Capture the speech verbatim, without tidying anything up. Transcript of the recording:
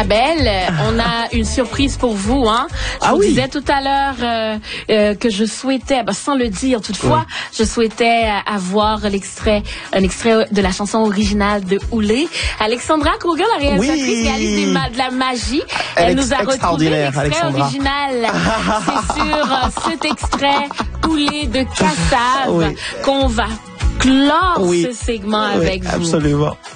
Abel, on a une surprise pour vous. Hein. Je ah vous oui. disais tout à l'heure euh, euh, que je souhaitais, ben, sans le dire toutefois, oui. je souhaitais avoir l'extrait, un extrait de la chanson originale de Oulé. Alexandra Kruger, la réalisatrice, oui. réalise des ma- de la magie. Elle, Elle nous a retrouvé l'extrait Alexandra. original. C'est sur euh, cet extrait Oulé de Kassav oui. qu'on va clore oui. ce segment oui, avec vous. Absolument.